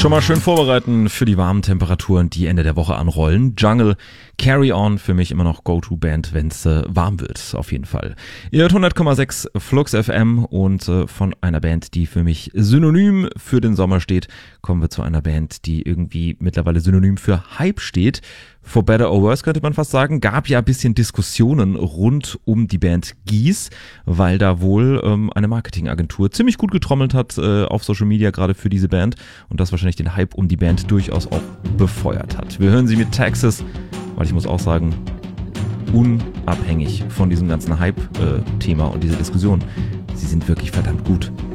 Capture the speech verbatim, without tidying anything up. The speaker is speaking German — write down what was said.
Schon mal schön vorbereiten für die warmen Temperaturen, die Ende der Woche anrollen. Jungle, Carry On, für mich immer noch Go-To-Band, wenn es äh, warm wird, auf jeden Fall. Ihr hört hundert Komma sechs Flux F M und äh, von einer Band, die für mich synonym für den Sommer steht, kommen wir zu einer Band, die irgendwie mittlerweile synonym für Hype steht. For Better or Worse könnte man fast sagen, gab ja ein bisschen Diskussionen rund um die Band Gees, weil da wohl ähm, eine Marketingagentur ziemlich gut getrommelt hat äh, auf Social Media, gerade für diese Band, und das wahrscheinlich den Hype um die Band durchaus auch befeuert hat. Wir hören sie mit Texas, weil ich muss auch sagen, unabhängig von diesem ganzen Hype-Thema und dieser Diskussion, sie sind wirklich verdammt gut.